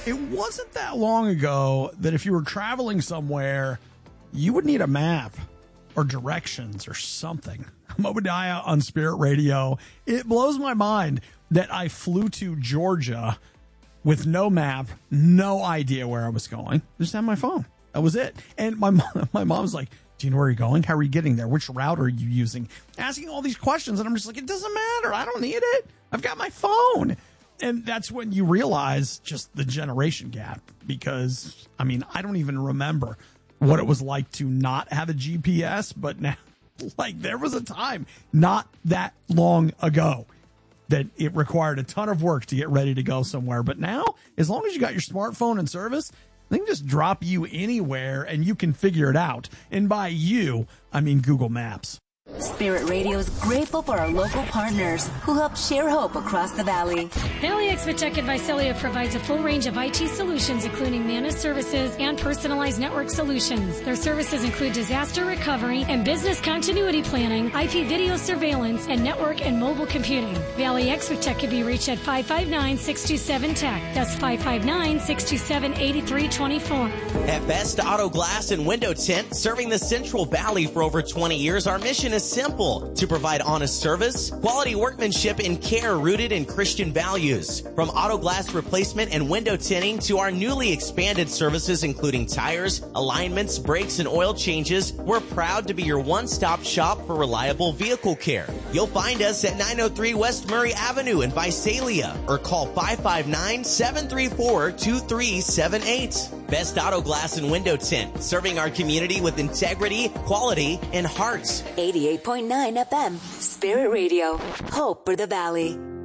It wasn't that long ago that if you were traveling somewhere, you would need a map or directions or something. I'm Obadiah on Spirit Radio. It blows my mind that I flew to Georgia with no map, no idea where I was going. Just had my phone. That was it. And my mom's like, do you know where you're going? How are you getting there? Which route are you using? Asking all these questions. And I'm just like, it doesn't matter. I don't need it. I've got my phone. And that's when you realize just the generation gap, because, I mean, I don't even remember what it was like to not have a GPS, but now, like, there was a time not that long ago that it required a ton of work to get ready to go somewhere. But now, as long as you got your smartphone in service, they can just drop you anywhere and you can figure it out. And by you, I mean Google Maps. Spirit Radio is grateful for our local partners who help share hope across the valley. Valley Expert and Visalia provides a full range of IT solutions, including managed services and personalized network solutions. Their services include disaster recovery and business continuity planning, IP video surveillance, and network and mobile computing. Valley Expert can be reached at 559-627-TECH. That's 559-627-8324. At Best Auto Glass and Window Tint, serving the Central Valley for over 20 years, our mission is simple: to provide honest service, quality workmanship, and care rooted in Christian values. From auto glass replacement and window tinting to our newly expanded services including tires, alignments, brakes, and oil changes, we're proud to be your one-stop shop for reliable vehicle care. You'll find us at 903 West Murray Avenue in Visalia or call 559-734-2378. Best Auto Glass and Window Tint, serving our community with integrity, quality, and heart. 88.9 FM, Spirit Radio, hope for the valley.